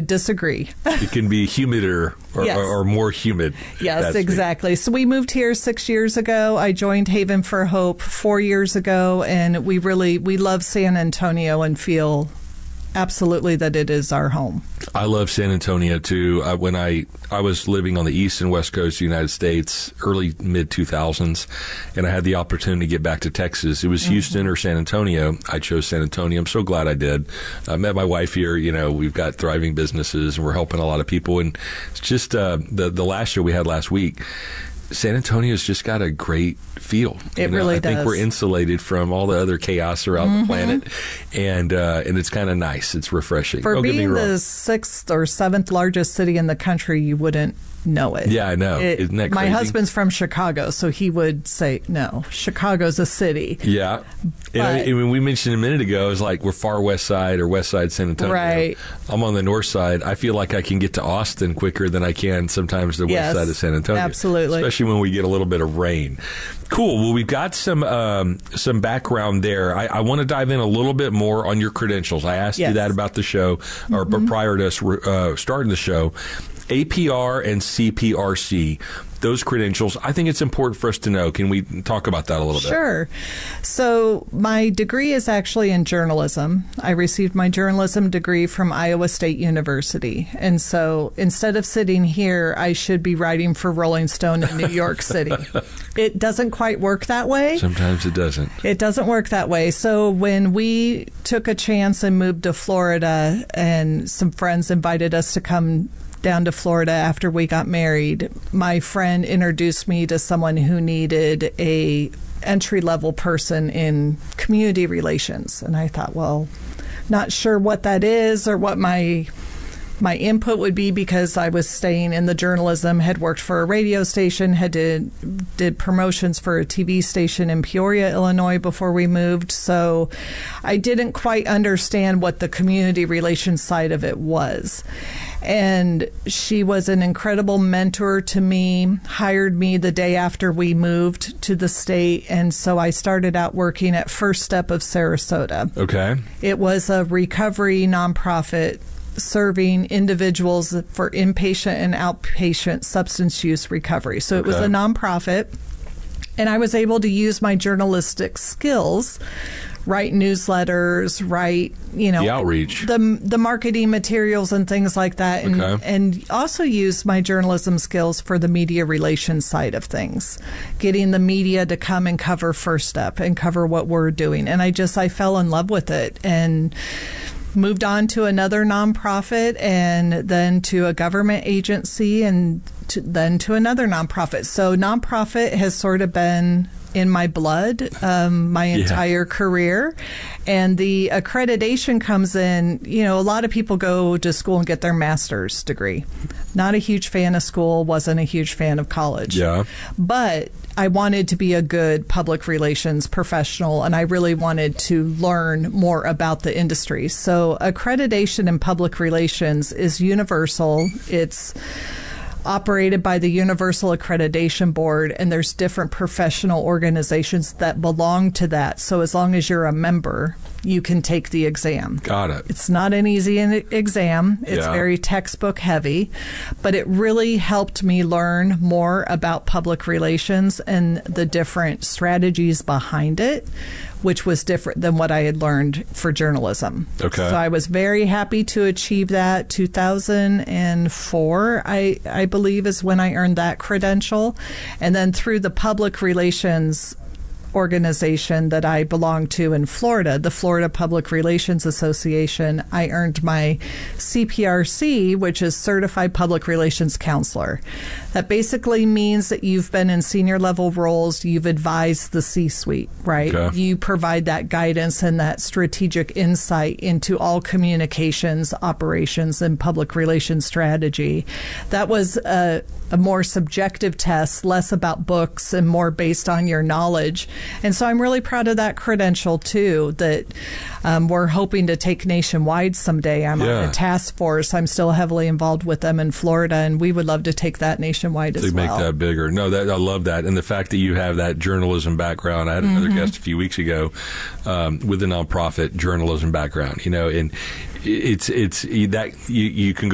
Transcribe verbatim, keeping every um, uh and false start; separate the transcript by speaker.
Speaker 1: disagree.
Speaker 2: It can be humider or,
Speaker 1: Yes.
Speaker 2: or, or more humid.
Speaker 1: Yes,
Speaker 2: That's
Speaker 1: exactly. Me. So we moved here six years ago. I joined Haven for Hope four years ago, and we really, we love San Antonio and feel absolutely that it is our home.
Speaker 2: I love San Antonio too. Uh, when I, I was living on the east and west coast of the United States, early mid two thousands, and I had the opportunity to get back to Texas. It was mm-hmm. Houston or San Antonio. I chose San Antonio. I'm so glad I did. I met my wife here. You know, we've got thriving businesses and we're helping a lot of people. And it's just uh, the the last show we had last week. San Antonio's just got a great feel.
Speaker 1: It
Speaker 2: you know,
Speaker 1: really
Speaker 2: I
Speaker 1: does.
Speaker 2: think we're insulated from all the other chaos around mm-hmm. the planet, and uh, and it's kind of nice. It's refreshing.
Speaker 1: For
Speaker 2: Don't
Speaker 1: being
Speaker 2: get me wrong.
Speaker 1: the sixth or seventh largest city in the country, you wouldn't know it.
Speaker 2: Yeah, I know.
Speaker 1: It,
Speaker 2: Isn't that
Speaker 1: my
Speaker 2: crazy?
Speaker 1: husband's from Chicago, so he would say, no, Chicago's a city.
Speaker 2: Yeah.
Speaker 1: But,
Speaker 2: and, I, and we mentioned a minute ago, it's like we're far west side or west side San Antonio.
Speaker 1: Right.
Speaker 2: I'm on the north side. I feel like I can get to Austin quicker than I can sometimes the
Speaker 1: yes,
Speaker 2: west side of San Antonio.
Speaker 1: Absolutely.
Speaker 2: Especially when we get a little bit of rain. Cool. Well, we've got some um, some background there. I, I want to dive in a little bit more on your credentials. I asked
Speaker 1: yes.
Speaker 2: you that about the show, or mm-hmm. prior to us uh, starting the show. A P R and C P R C, those credentials, I think it's important for us to know. Can we talk about that a little bit?
Speaker 1: Sure. So my degree is actually in journalism. I received my journalism degree from Iowa State University. And so instead of sitting here, I should be writing for Rolling Stone in New York City. It doesn't quite work that way.
Speaker 2: Sometimes it doesn't.
Speaker 1: It doesn't work that way. So when we took a chance and moved to Florida, and some friends invited us to come down to Florida after we got married, my friend introduced me to someone who needed a entry-level person in community relations. And I thought, well, not sure what that is or what my my input would be, because I was staying in the journalism, had worked for a radio station, had did, did promotions for a T V station in Peoria, Illinois before we moved. So I didn't quite understand what the community relations side of it was. And she was an incredible mentor to me, hired me the day after we moved to the state. And so I started out working at First Step of Sarasota.
Speaker 2: Okay.
Speaker 1: It was a recovery nonprofit serving individuals for inpatient and outpatient substance use recovery. So it was
Speaker 2: Okay.
Speaker 1: a nonprofit. And I was able to use my journalistic skills, write newsletters, write, you know,
Speaker 2: The outreach.
Speaker 1: the the marketing materials and things like that, and
Speaker 2: Okay.
Speaker 1: and also use my journalism skills for the media relations side of things, getting the media to come and cover First Step and cover what we're doing. And I just I fell in love with it and moved on to another nonprofit, and then to a government agency, and to, then to another nonprofit. So nonprofit has sort of been in my blood um, my
Speaker 2: Yeah.
Speaker 1: entire career. And the accreditation comes in, you know, a lot of people go to school and get their master's degree. Not a huge fan of school, wasn't a huge fan of college.
Speaker 2: Yeah.
Speaker 1: But I wanted to be a good public relations professional, and I really wanted to learn more about the industry. So accreditation in public relations is universal. It's operated by the Universal Accreditation Board, and there's different professional organizations that belong to that. So as long as you're a member, you can take the exam.
Speaker 2: Got it.
Speaker 1: It's not an easy in- exam. It's
Speaker 2: Yeah.
Speaker 1: very textbook heavy, but it really helped me learn more about public relations and the different strategies behind it, which was different than what I had learned for journalism.
Speaker 2: Okay.
Speaker 1: So I was very happy to achieve that. two thousand four, I, I believe, is when I earned that credential. And then through the public relations organization that I belong to in Florida, the Florida Public Relations Association, I earned my C P R C, which is Certified Public Relations Counselor. That basically means that you've been in senior level roles, you've advised the C-suite, right?
Speaker 2: Okay.
Speaker 1: You provide that guidance and that strategic insight into all communications, operations, and public relations strategy. That was a, a more subjective test, less about books and more based on your knowledge. And so I'm really proud of that credential, too, that um, we're hoping to take nationwide someday. I'm
Speaker 2: Yeah.
Speaker 1: on a task force. I'm still heavily involved with them in Florida, and we would love to take that nationwide as
Speaker 2: To make
Speaker 1: well.
Speaker 2: that bigger. No, that I love that. And the fact that you have that journalism background. I had another
Speaker 1: Mm-hmm.
Speaker 2: guest a few weeks ago um, with a nonprofit journalism background, you know, and it's, it's that you, you can go